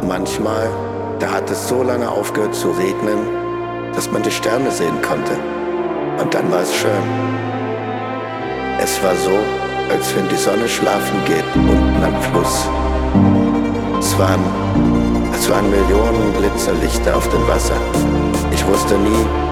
manchmal, da hat es so lange aufgehört zu regnen, dass man die Sterne sehen konnte. Und dann war es schön. Es war so, als wenn die Sonne schlafen geht unten am Fluss. Es waren Millionen Glitzerlichter auf dem Wasser. Ich wusste nie,